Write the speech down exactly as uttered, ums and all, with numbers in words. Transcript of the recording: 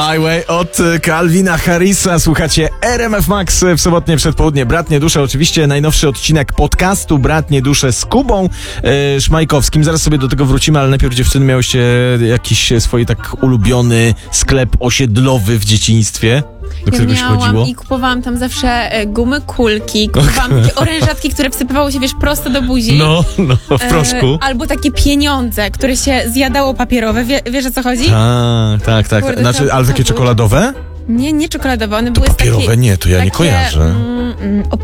My Way od Calvina Harrisa. Słuchacie R M F Max w sobotnie przedpołudnie. Bratnie Dusze, oczywiście najnowszy odcinek podcastu Bratnie Dusze z Kubą e, Szmajkowskim. Zaraz sobie do tego wrócimy, ale najpierw, dziewczyny, miałyście jakiś swój tak ulubiony sklep osiedlowy w dzieciństwie, do którego ja się miałam chodziło? i kupowałam tam zawsze e, gumy, kulki, kupowałam takie orężatki, które wsypywało się, wiesz, prosto do buzi. No, no, w proszku. E, albo takie pieniądze, które się zjadało papierowe. Wie, wiesz, o co chodzi? Tak, tak, tak. Kurde, Znaczy, to- ale to takie było- czekoladowe? Nie, nie czekoladowe, one To były z papierowe? takiej, Nie, to ja nie takie, kojarzę. Mm, mm,